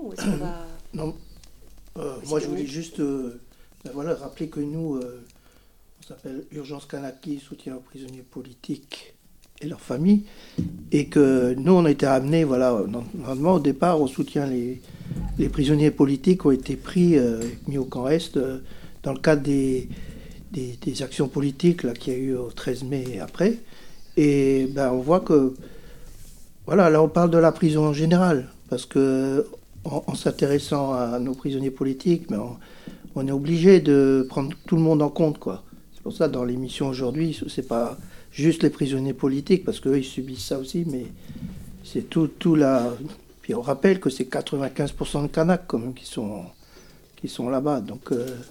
ou est-ce qu'on va... Non, moi je voulais juste rappeler que nous, on s'appelle Urgence Kanaki, soutien aux prisonniers politiques et leurs familles, et que nous on a été amenés, normalement au départ on soutient les prisonniers politiques qui ont été pris, mis au camp Est, dans le cadre des actions politiques là, qu'il y a eu au 13 mai et après. Et on voit que, là on parle de la prison en général, parce que en s'intéressant à nos prisonniers politiques, mais on est obligé de prendre tout le monde en compte, quoi. C'est pour ça, dans l'émission aujourd'hui, c'est pas juste les prisonniers politiques, parce qu'eux, ils subissent ça aussi, mais c'est tout là. Puis on rappelle que c'est 95% de Kanaks, quand même, qui sont là-bas. Donc,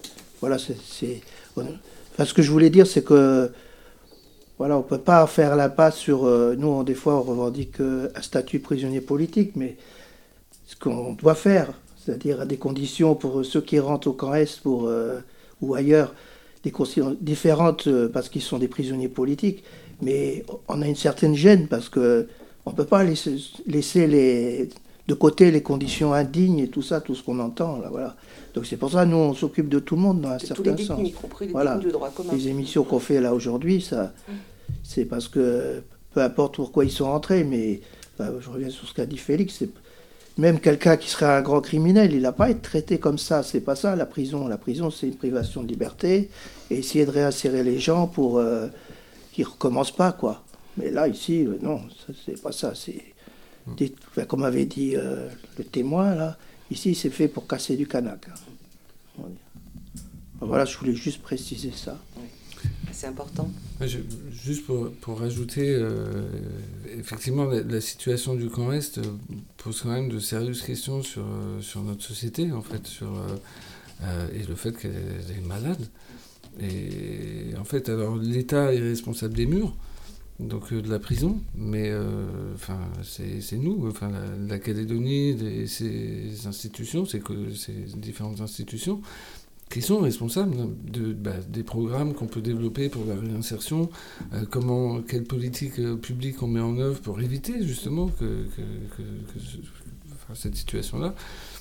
ce que je voulais dire, c'est que, on peut pas faire l'impasse sur... nous, des fois, on revendique un statut prisonnier politique, mais ce qu'on doit faire, c'est-à-dire à des conditions pour ceux qui rentrent au camp Est ou ailleurs, des conditions différentes parce qu'ils sont des prisonniers politiques, mais on a une certaine gêne parce qu'on ne peut pas laisser de côté les conditions indignes et tout ça, tout ce qu'on entend. Là, voilà. Donc c'est pour ça que nous, on s'occupe de tout le monde dans un certain sens. Y compris les détenus de droit commun. Les émissions qu'on fait là aujourd'hui, c'est parce que, peu importe pourquoi ils sont rentrés, mais je reviens sur ce qu'a dit Félix, même quelqu'un qui serait un grand criminel, il n'a pas à être traité comme ça. C'est pas ça la prison. La prison, c'est une privation de liberté et essayer de réinsérer les gens pour qu'ils ne recommencent pas, quoi. Mais là, ici, non, c'est pas ça. Comme avait dit le témoin, là, ici, c'est fait pour casser du Kanak. Voilà, je voulais juste préciser ça. Oui. C'est important. Juste pour rajouter, effectivement, la situation du camp Est pose quand même de sérieuses questions sur notre société, en fait, et le fait qu'elle est malade. Et en fait, alors l'État est responsable des murs, donc de la prison, mais c'est nous, la Calédonie, ces institutions, ces différentes institutions, qui sont responsables des programmes qu'on peut développer pour la réinsertion, quelle politique publique on met en œuvre pour éviter justement cette situation-là.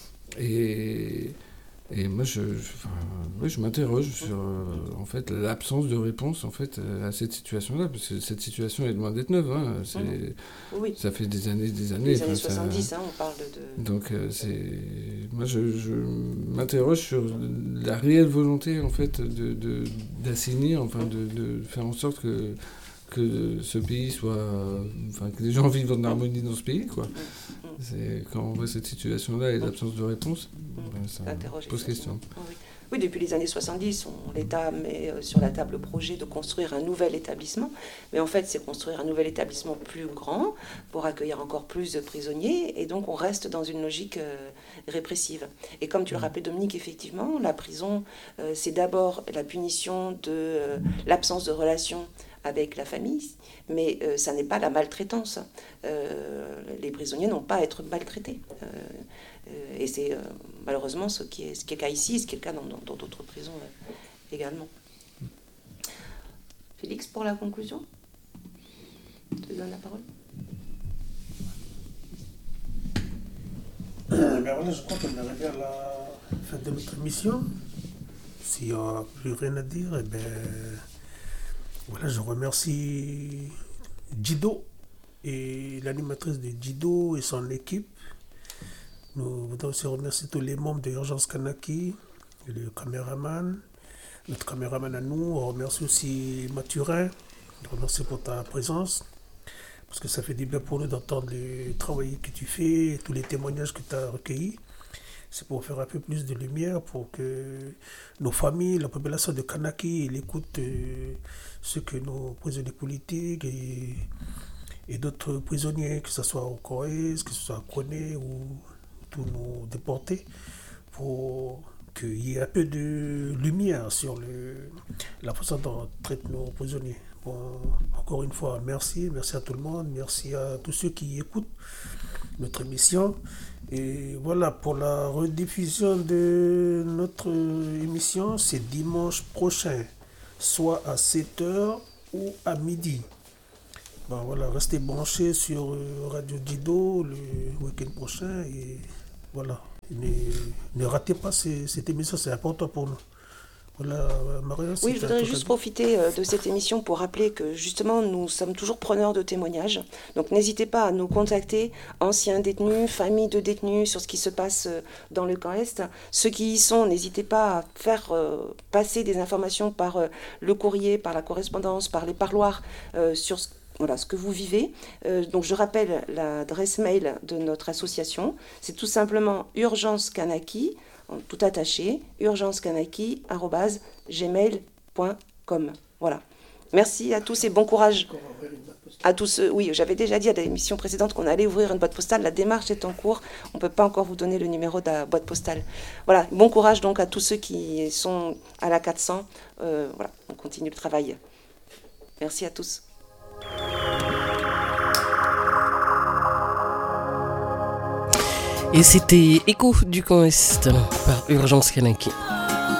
Et moi, je m'interroge sur en fait, l'absence de réponse en fait, à cette situation-là, parce que cette situation est loin d'être neuve. Hein. Oui. Ça fait des années. Les années 70, on parle de... Donc, moi, je m'interroge sur la réelle volonté en fait, d'assainir, de faire en sorte que ce pays soit... que les gens vivent en harmonie dans ce pays, quoi. Quand on voit cette situation-là et l'absence de réponse, ça pose question. Oui, depuis les années 70, l'État met sur la table le projet de construire un nouvel établissement. Mais en fait, c'est construire un nouvel établissement plus grand pour accueillir encore plus de prisonniers. Et donc, on reste dans une logique répressive. Et comme tu le rappelais, Dominique, effectivement, la prison, c'est d'abord la punition de l'absence de relation avec la famille, mais ça n'est pas la maltraitance. Les prisonniers n'ont pas à être maltraités. Et c'est malheureusement ce qui est le cas ici, ce qui est le cas dans d'autres prisons également. Félix, pour la conclusion, je te donne la parole. Je crois qu'on est arrivé à la fin de notre émission. S'il n'y a plus rien à dire, je remercie Djido et l'animatrice de Djido et son équipe. Nous voudrais aussi remercier tous les membres de Urgence Kanaki, le caméraman, notre caméraman à nous. On remercie aussi Mathurin. On te remercie pour ta présence, parce que ça fait du bien pour nous d'entendre le travail que tu fais, tous les témoignages que tu as recueillis. C'est pour faire un peu plus de lumière, pour que nos familles, la population de Kanaki, écoute ce que nos prisonniers politiques et d'autres prisonniers, que ce soit au Corrèze, que ce soit à Koné ou tous nos déportés, pour qu'il y ait un peu de lumière sur la façon dont on traite nos prisonniers. Bon, encore une fois, merci à tout le monde, merci à tous ceux qui écoutent notre émission. Et voilà, pour la rediffusion de notre émission, c'est dimanche prochain, soit à 7h ou à midi. Bon, voilà, restez branchés sur Radio Djido le week-end prochain et voilà. ne ratez pas cette émission, c'est important pour nous. Voilà, Maria, oui, je voudrais juste profiter de cette émission pour rappeler que justement nous sommes toujours preneurs de témoignages. Donc n'hésitez pas à nous contacter, anciens détenus, familles de détenus, sur ce qui se passe dans le camp Est. Ceux qui y sont, n'hésitez pas à faire passer des informations par le courrier, par la correspondance, par les parloirs sur ce que vous vivez. Donc je rappelle l'adresse mail de notre association. C'est tout simplement Urgence Kanaki, tout attaché, urgencekanaki@gmail.com. Voilà. Merci à tous et bon courage à tous. Oui, j'avais déjà dit à l'émission précédente qu'on allait ouvrir une boîte postale. La démarche est en cours. On ne peut pas encore vous donner le numéro de la boîte postale. Voilà. Bon courage donc à tous ceux qui sont à la 400. Voilà. On continue le travail. Merci à tous. Et c'était Écho du camp Est par Urgence Kanaki.